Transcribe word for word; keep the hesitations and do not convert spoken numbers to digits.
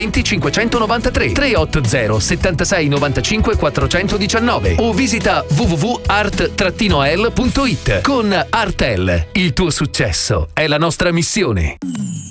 cinquecentonovantatré tre otto zero settantasei novantacinque quattrocentodiciannove o visita w w w punto art trattino l punto it. Con Artel, il tuo successo è la nostra missione.